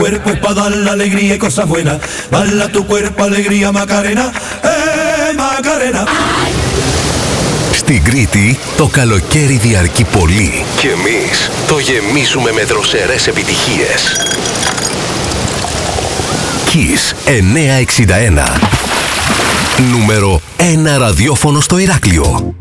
cuerpo es para dar la alegría y cosas buenas. Baila tu cuerpo, alegría, Macarena. Macarena. Στην Κρήτη το καλοκαίρι διαρκεί πολύ και εμείς το γεμίζουμε με δροσερές επιτυχίες. Kiss 961. Νούμερο 1 ραδιόφωνο στο Ηράκλειο.